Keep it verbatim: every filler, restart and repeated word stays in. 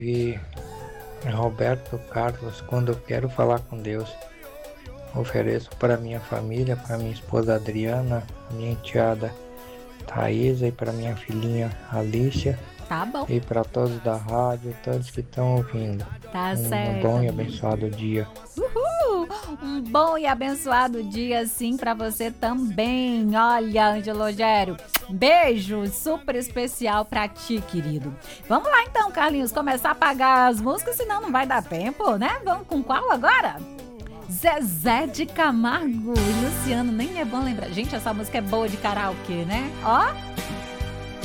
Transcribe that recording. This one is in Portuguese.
E Roberto Carlos, quando eu quero falar com Deus. Ofereço para minha família, para minha esposa Adriana, minha enteada Thaisa e para minha filhinha Alicia. Tá bom. E para todos da rádio, todos que estão ouvindo. Tá um certo. bom e amigo. abençoado dia. Uhul! Um bom e abençoado dia, sim, pra você também. Olha, Ângelo Rogério, beijo super especial pra ti, querido. Vamos lá então, Carlinhos, começar a pagar as músicas, senão não vai dar tempo, né? Vamos com qual agora? Zezé de Camargo e Luciano, nem é bom lembrar. Gente, essa música é boa de karaokê, né? Ó.